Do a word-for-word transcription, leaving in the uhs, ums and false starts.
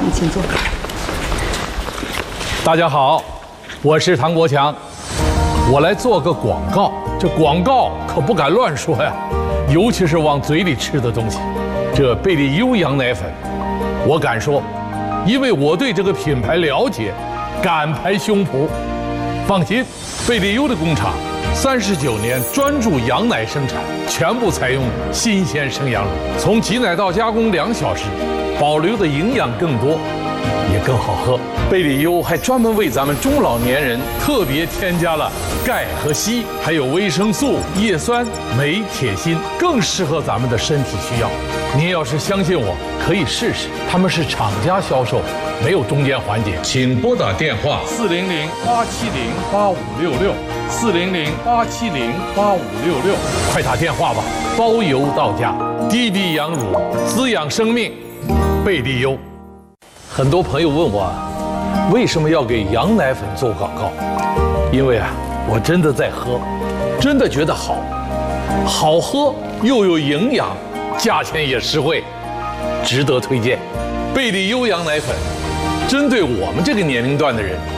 你请坐。 大家好，我是唐国强，我来做个广告。这广告可不敢乱说呀，尤其是往嘴里吃的东西。这贝利优羊奶粉，我敢说，因为我对这个品牌了解，敢拍胸脯。放心，贝利优的工厂三十九年专注羊奶生产，全部采用新鲜生羊乳，从挤奶到加工两小时，保留的营养更多，也更好喝。贝利优还专门为咱们中老年人特别添加了钙和硒，还有维生素、叶酸、镁、铁、锌，更适合咱们的身体需要。您要是相信我，可以试试。他们是厂家销售，没有中间环节。请拨打电话四零零八七零八五六六，四零零八七零八五六六，快打电话吧，包邮到家。滴滴羊乳，滋养生命，贝利优。很多朋友问我，为什么要给羊奶粉做广告？因为啊，我真的在喝，真的觉得好，好喝又有营养，价钱也实惠，值得推荐。贝利优羊奶粉，针对我们这个年龄段的人